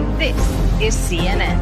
This is CNN.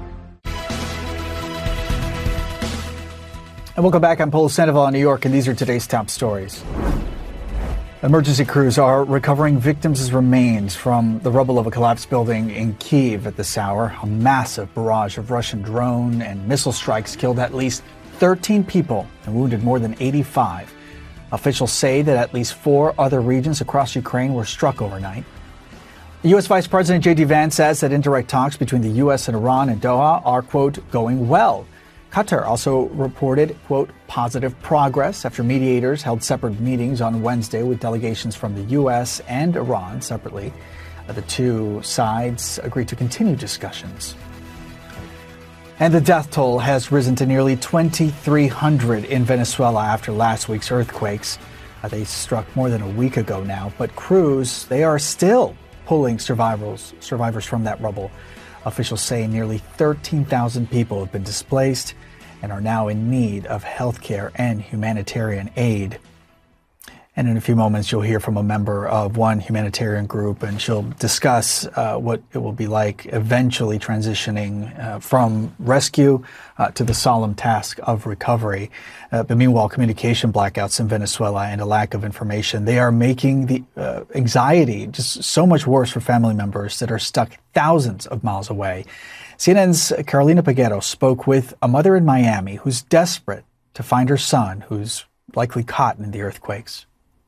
And welcome back. I'm Paul Sandoval in New York, and these are today's top stories. Emergency crews are recovering victims' remains from the rubble of a collapsed building in Kyiv at this hour. A massive barrage of Russian drone and missile strikes killed at least 13 people and wounded more than 85. Officials say that at least 4 other regions across Ukraine were struck overnight. U.S. Vice President J.D. Vance says that indirect talks between the U.S. and Iran in Doha are, quote, going well. Qatar also reported, quote, positive progress after mediators held separate meetings on Wednesday with delegations from the U.S. and Iran separately. The two sides agreed to continue discussions. And the death toll has risen to nearly 2,300 in Venezuela after last week's earthquakes. They struck more than a week ago now, but crews, they are still pulling survivors from that rubble. Officials say nearly 13,000 people have been displaced and are now in need of health care and humanitarian aid. And in a few moments, you'll hear from a member of one humanitarian group, and she'll discuss what it will be like eventually transitioning from rescue to the solemn task of recovery. But meanwhile, communication blackouts in Venezuela and a lack of information, they are making the anxiety just so much worse for family members that are stuck thousands of miles away. CNN's Carolina Peguero spoke with a mother in Miami who's desperate to find her son, who's likely caught in the earthquakes.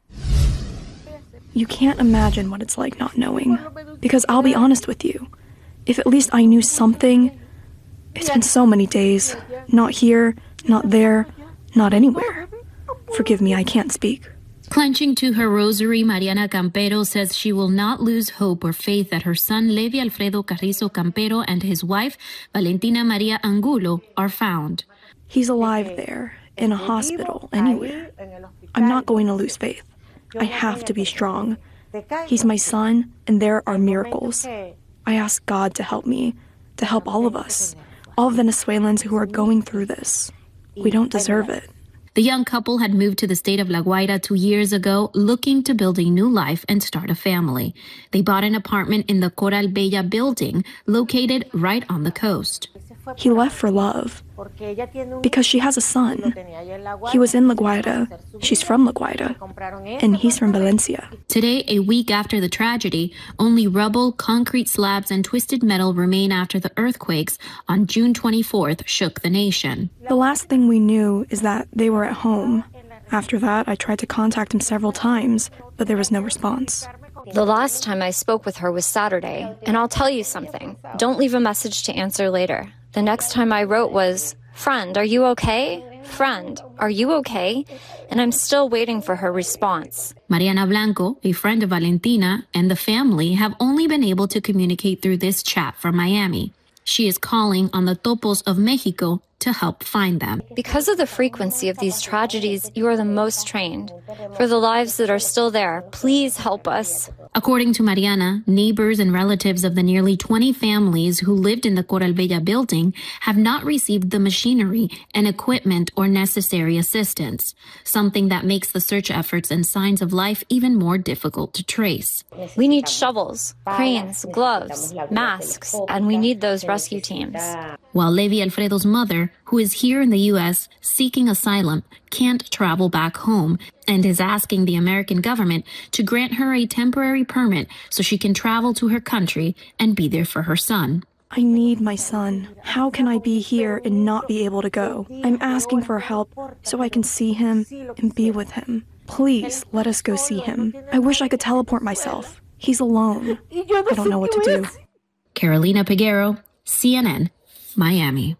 You can't imagine what it's like not knowing. Because I'll be honest with you, if at least I knew something. It's been so many days. Not here, not there, not anywhere. Forgive me, I can't speak. Clenching to her rosary, Mariana Campero says she will not lose hope or faith that her son, Levi Alfredo Carrizo Campero, and his wife, Valentina Maria Angulo, are found. He's alive there, in a hospital, anywhere. I'm not going to lose faith. I have to be strong. He's my son, and there are miracles. I ask God to help me, to help all of us, all Venezuelans who are going through this. We don't deserve it. The young couple had moved to the state of La Guaira 2 years ago, looking to build a new life and start a family. They bought an apartment in the Coral Bella building, located right on the coast. He left for love, because she has a son. He was in La Guaira, she's from La Guaira, and he's from Valencia. Today, a week after the tragedy, only rubble, concrete slabs, and twisted metal remain after the earthquakes on June 24th shook the nation. The last thing we knew is that they were at home. After that, I tried to contact him several times, but there was no response. The last time I spoke with her was Saturday, and I'll tell you something. Don't leave a message to answer later. The next time I wrote was, "Friend, are you okay? Friend, are you okay?" And I'm still waiting for her response. Mariana Blanco, a friend of Valentina, and the family have only been able to communicate through this chat from Miami. She is calling on the Topos of Mexico to help find them. Because of the frequency of these tragedies, you are the most trained. For the lives that are still there, please help us. According to Mariana, neighbors and relatives of the nearly 20 families who lived in the Coral Bella building have not received the machinery and equipment or necessary assistance, something that makes the search efforts and signs of life even more difficult to trace. We need shovels, cranes, gloves, masks, and we need those rescue teams. While Levi Alfredo's mother, who is here in the U.S. seeking asylum, can't travel back home and is asking the American government to grant her a temporary permit so she can travel to her country and be there for her son. I need my son. How can I be here and not be able to go? I'm asking for help so I can see him and be with him. Please let us go see him. I wish I could teleport myself. He's alone. I don't know what to do. Carolina Peguero, CNN, Miami.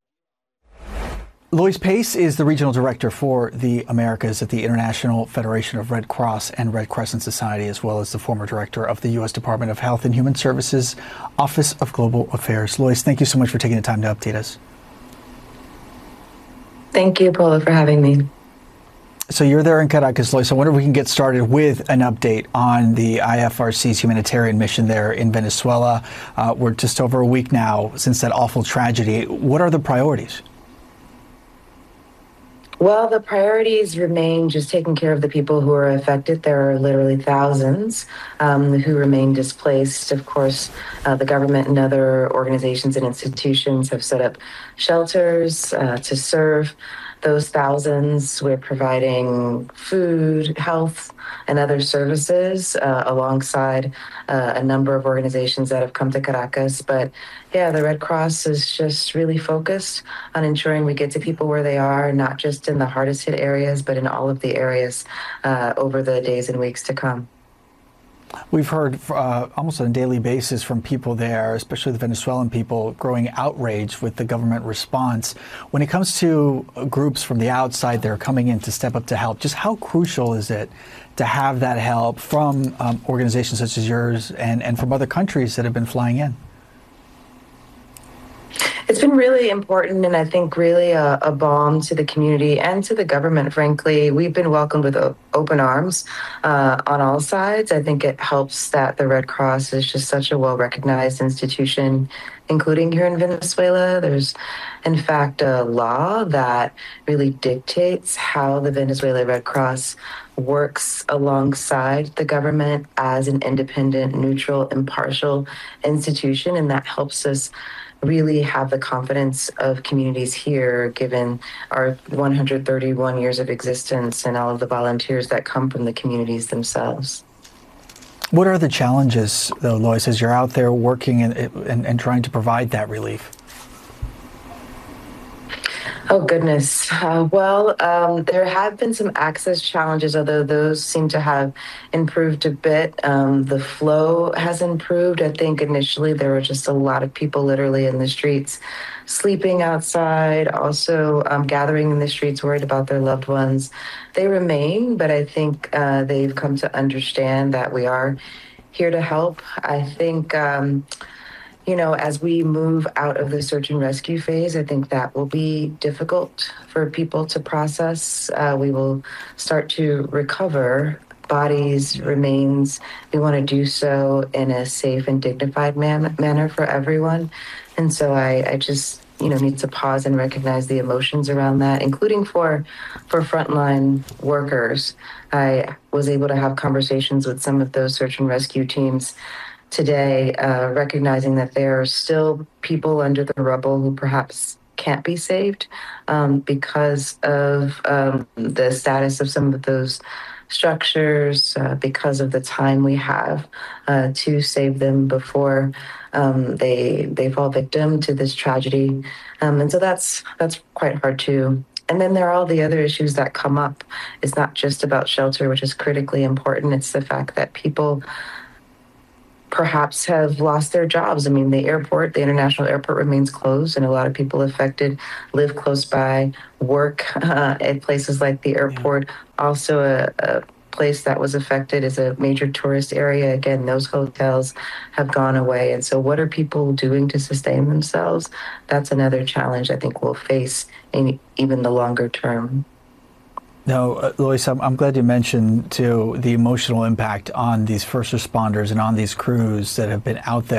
Lois Pace is the regional director for the Americas at the International Federation of Red Cross and Red Crescent Society, as well as the former director of the U.S. Department of Health and Human Services Office of Global Affairs. Lois, thank you so much for taking the time to update us. Thank you, Paula, for having me. So you're there in Caracas, Lois. I wonder if we can get started with an update on the IFRC's humanitarian mission there in Venezuela. We're just over a week now since that awful tragedy. What are the priorities? Well, the priorities remain just taking care of the people who are affected. There are literally thousands who remain displaced. Of course, the government and other organizations and institutions have set up shelters to serve those thousands. We're providing food, health, and other services alongside a number of organizations that have come to Caracas. But yeah, the Red Cross is just really focused on ensuring we get to people where they are, not just in the hardest hit areas, but in all of the areas over the days and weeks to come. We've heard almost on a daily basis from people there, especially the Venezuelan people, growing outrage with the government response. When it comes to groups from the outside that are coming in to step up to help, just how crucial is it to have that help from organizations such as yours and from other countries that have been flying in? It's been really important, and I think really a balm to the community and to the government, frankly. We've been welcomed with open arms on all sides. I think it helps that the Red Cross is just such a well-recognized institution, including here in Venezuela. There's, in fact, a law that really dictates how the Venezuela Red Cross works alongside the government as an independent, neutral, impartial institution, and that helps us really have the confidence of communities here, given our 131 years of existence and all of the volunteers that come from the communities themselves. What are the challenges, though, Lois, as you're out there working and trying to provide that relief? Oh, goodness. There have been some access challenges, although those seem to have improved a bit. The flow has improved. I think initially there were just a lot of people literally in the streets, sleeping outside, also gathering in the streets, worried about their loved ones. They remain, but I think they've come to understand that we are here to help. I think as we move out of the search and rescue phase, I think that will be difficult for people to process. We will start to recover bodies, remains. We want to do so in a safe and dignified manner for everyone. And so I just, need to pause and recognize the emotions around that, including for frontline workers. I was able to have conversations with some of those search and rescue teams today, recognizing that there are still people under the rubble who perhaps can't be saved because of the status of some of those structures, because of the time we have to save them before they fall victim to this tragedy. And so that's quite hard too. And then there are all the other issues that come up. It's not just about shelter, which is critically important. It's the fact that people perhaps have lost their jobs. I mean, the international airport remains closed, and a lot of people affected live close by, work at places like the airport. Also, a place that was affected is a major tourist area. Again, those hotels have gone away. And so what are people doing to sustain themselves? That's another challenge I think we'll face in even the longer term. No, Lois, I'm glad you mentioned, too, the emotional impact on these first responders and on these crews that have been out there.